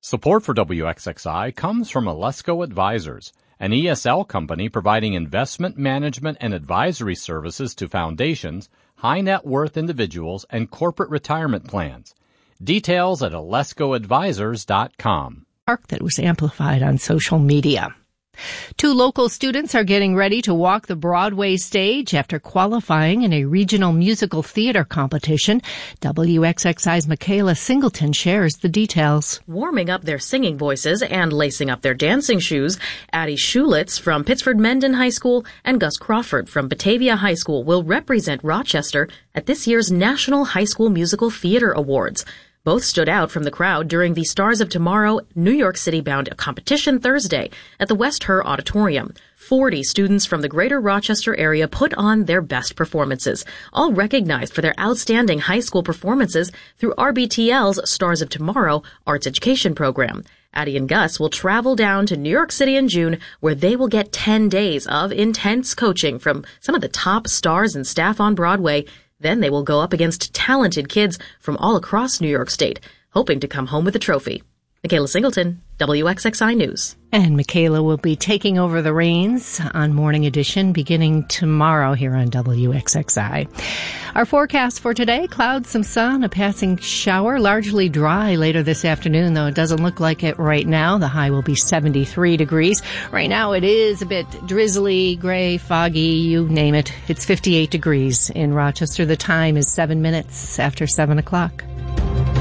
Support for WXXI comes from Alesco Advisors, an ESL company providing investment management and advisory services to foundations, high net worth individuals, and corporate retirement plans. Details at alescoadvisors.com. That was amplified on social media. 2 local students are getting ready to walk the Broadway stage after qualifying in a regional musical theater competition. WXXI's Michaela Singleton shares the details. Warming up their singing voices and lacing up their dancing shoes, Addie Schulitz from Pittsford Mendon High School and Gus Crawford from Batavia High School will represent Rochester at this year's National High School Musical Theater Awards. Both stood out from the crowd during the Stars of Tomorrow New York City-bound competition Thursday at the West Her Auditorium. 40 students from the greater Rochester area put on their best performances, all recognized for their outstanding high school performances through RBTL's Stars of Tomorrow arts education program. Addie and Gus will travel down to New York City in June, where they will get 10 days of intense coaching from some of the top stars and staff on Broadway. Then they will go up against talented kids from all across New York State, hoping to come home with a trophy. Michaela Singleton, WXXI News. And Michaela will be taking over the reins on Morning Edition beginning tomorrow here on WXXI. Our forecast for today, clouds, some sun, a passing shower, largely dry later this afternoon, though it doesn't look like it right now. The high will be 73 degrees. Right now it is a bit drizzly, gray, foggy, you name it. It's 58 degrees in Rochester. The time is 7 minutes after 7 o'clock.